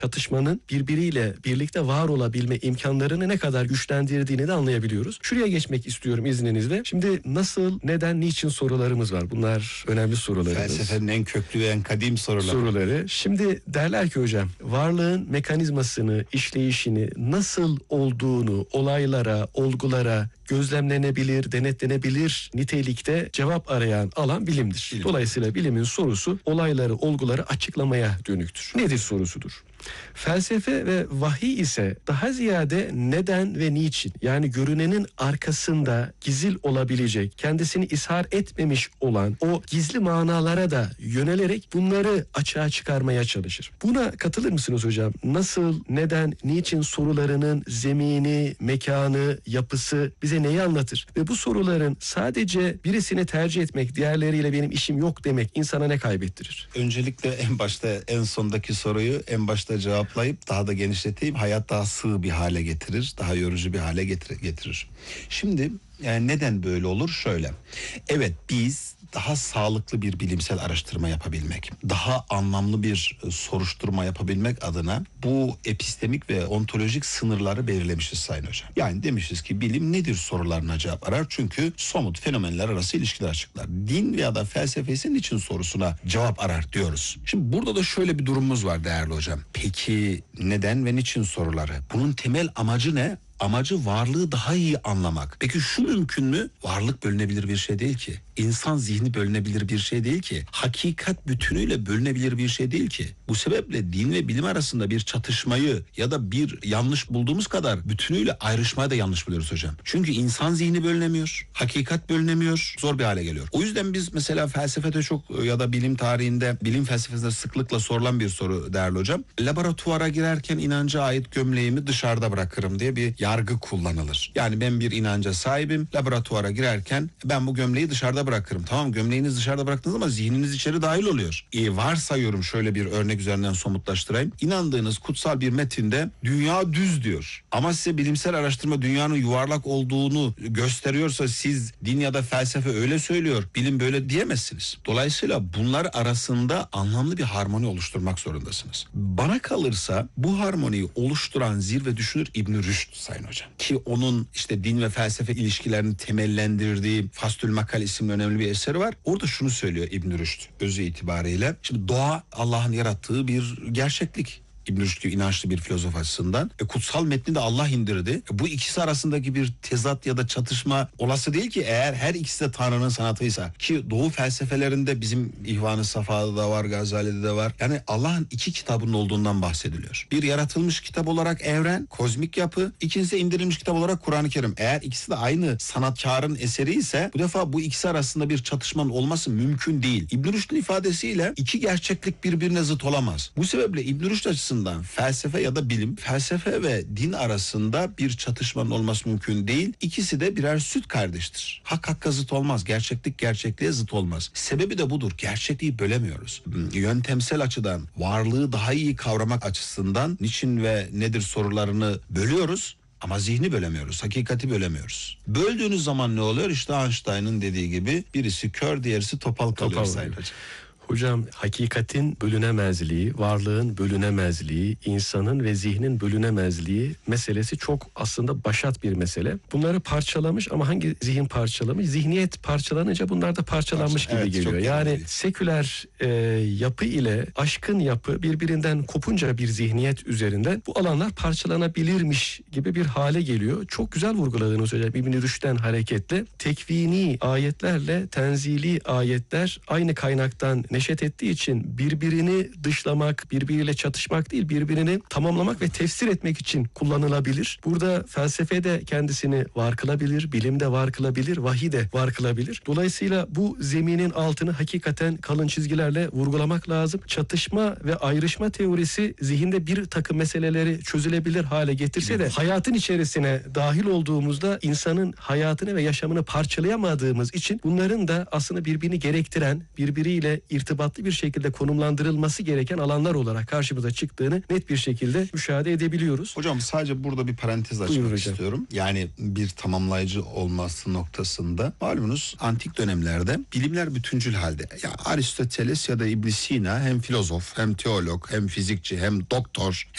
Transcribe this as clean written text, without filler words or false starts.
çatışmanın birbiriyle birlikte var olabilme imkanlarını ne kadar güçlendirdiğini de anlayabiliyoruz. Şuraya geçmek istiyorum izninizle. Şimdi nasıl, neden, niçin sorularımız var. Bunlar önemli sorularımız. Felsefenin en köklü ve en kadim soruları. Şimdi derler ki hocam, varlığın mekanizmasını, işleyişini, nasıl olduğunu olaylara, olgulara gözlemlenebilir, denetlenebilir nitelikte cevap arayan alan bilimdir. Dolayısıyla bilimin sorusu olayları, olguları açıklamaya dönüktür. Nedir sorusudur? Felsefe ve vahiy ise daha ziyade neden ve niçin, yani görünenin arkasında gizil olabilecek, kendisini ishar etmemiş olan o gizli manalara da yönelerek bunları açığa çıkarmaya çalışır. Buna katılır mısınız hocam? Nasıl, neden, niçin sorularının zemini, mekanı, yapısı bize neyi anlatır? Ve bu soruların sadece birisini tercih etmek, diğerleriyle benim işim yok demek insana ne kaybettirir? Öncelikle en başta, en sondaki soruyu en başta cevaplayıp daha da genişleteyim. Hayat daha sığ bir hale getirir, daha yorucu bir hale getirir. Şimdi yani neden böyle olur? Şöyle. Evet, biz daha sağlıklı bir bilimsel araştırma yapabilmek, daha anlamlı bir soruşturma yapabilmek adına bu epistemik ve ontolojik sınırları belirlemişiz Sayın Hocam. Yani demişiz ki bilim nedir sorularına cevap arar, çünkü somut fenomenler arası ilişkiler açıklar. Din veya da felsefesi niçin sorusuna cevap arar diyoruz. Şimdi burada da şöyle bir durumumuz var değerli hocam. Peki neden ve niçin soruları? Bunun temel amacı ne? Amacı varlığı daha iyi anlamak. Peki şu mümkün mü? Varlık bölünebilir bir şey değil ki. İnsan zihni bölünebilir bir şey değil ki. Hakikat bütünüyle bölünebilir bir şey değil ki. Bu sebeple din ve bilim arasında bir çatışmayı ya da bir yanlış bulduğumuz kadar bütünüyle ayrışmayı da yanlış buluyoruz hocam. Çünkü insan zihni bölünemiyor. Hakikat bölünemiyor. Zor bir hale geliyor. O yüzden biz mesela felsefede çok ya da bilim tarihinde, bilim felsefesinde sıklıkla sorulan bir soru değerli hocam. Laboratuvara girerken inanca ait gömleğimi dışarıda bırakırım diye bir yargı kullanılır. Yani ben bir inanca sahibim. Laboratuvara girerken ben bu gömleği dışarıda bırakırım. Tamam, gömleğinizi dışarıda bıraktınız ama zihniniz içeri dahil oluyor. Varsayıyorum, şöyle bir örnek üzerinden somutlaştırayım. İnandığınız kutsal bir metinde dünya düz diyor. Ama size bilimsel araştırma dünyanın yuvarlak olduğunu gösteriyorsa, siz din ya da felsefe öyle söylüyor, bilim böyle diyemezsiniz. Dolayısıyla bunlar arasında anlamlı bir harmoni oluşturmak zorundasınız. Bana kalırsa bu harmoniyi oluşturan zirve düşünür İbn Rüşd Sayın Hocam. Ki onun işte din ve felsefe ilişkilerini temellendirdiği Fastül Makal isimli önemli bir eseri var. Orada şunu söylüyor İbn Rüşd özü itibariyle. Şimdi doğa Allah'ın yarattığı bir gerçeklik. İbn Rüşd gibi inançlı bir filozof açısından. Kutsal metni de Allah indirdi. Bu ikisi arasındaki bir tezat ya da çatışma olası değil ki, eğer her ikisi de Tanrı'nın sanatıysa. Ki Doğu felsefelerinde bizim İhvan-ı Safa'da da var, Gazali'de de var. Yani Allah'ın iki kitabının olduğundan bahsediliyor. Bir yaratılmış kitap olarak evren, kozmik yapı. İkincisi indirilmiş kitap olarak Kur'an-ı Kerim. Eğer ikisi de aynı sanatkarın eseri ise bu defa bu ikisi arasında bir çatışmanın olması mümkün değil. İbn Rüşd'ün ifadesiyle iki gerçeklik birbirine zıt olamaz. Bu sebeple İbn Rüşd açısından felsefe ya da bilim, felsefe ve din arasında bir çatışmanın olması mümkün değil. İkisi de birer süt kardeştir. Hak hakka zıt olmaz. Gerçeklik gerçekliğe zıt olmaz. Sebebi de budur. Gerçekliği bölemiyoruz. Yöntemsel açıdan, varlığı daha iyi kavramak açısından niçin ve nedir sorularını bölüyoruz. Ama zihni bölemiyoruz, hakikati bölemiyoruz. Böldüğünüz zaman ne oluyor? İşte Einstein'ın dediği gibi birisi kör, diğerisi topal kalıyor Sayın Hocam. Hocam, hakikatin bölünemezliği, varlığın bölünemezliği, insanın ve zihnin bölünemezliği meselesi çok aslında başat bir mesele. Bunları parçalamış ama hangi zihin parçalamış? Zihniyet parçalanınca bunlar da parçalanmış gibi geliyor. Yani seküler yapı ile aşkın yapı birbirinden kopunca bir zihniyet üzerinden bu alanlar parçalanabilirmiş gibi bir hale geliyor. Çok güzel vurguladınız hocam İbn Rüşd'den hareketle. Tekvini ayetlerle tenzili ayetler aynı kaynaktan neşet ettiği için birbirini dışlamak, birbiriyle çatışmak değil, birbirini tamamlamak ve tefsir etmek için kullanılabilir. Burada felsefe de kendisini var kılabilir, bilim de var kılabilir, vahiy de var kılabilir. Dolayısıyla bu zeminin altını hakikaten kalın çizgilerle vurgulamak lazım. Çatışma ve ayrışma teorisi zihinde bir takım meseleleri çözülebilir hale getirse de hayatın içerisine dahil olduğumuzda insanın hayatını ve yaşamını parçalayamadığımız için bunların da aslında birbirini gerektiren, birbiriyle irtibatlı bir şekilde konumlandırılması gereken alanlar olarak karşımıza çıktığını net bir şekilde müşahede edebiliyoruz. Hocam sadece burada bir parantez açmak istiyorum. Yani bir tamamlayıcı olması noktasında malumunuz antik dönemlerde bilimler bütüncül halde. Ya Aristoteles ya da İbn Sina hem filozof, hem teolog, hem fizikçi, hem doktor,